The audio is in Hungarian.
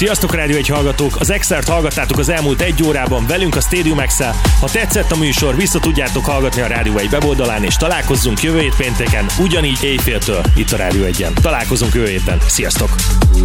Sziasztok, Rádió 1 hallgatók! Az Exert hallgattátok az elmúlt 1 órában velünk a Stadium X-el. Ha tetszett a műsor, vissza tudjátok hallgatni a Rádió 1 weboldalán, és találkozzunk jövő hét pénteken, ugyanígy éjféltől itt a Rádió 1-en. Találkozunk jövő héten. Sziasztok!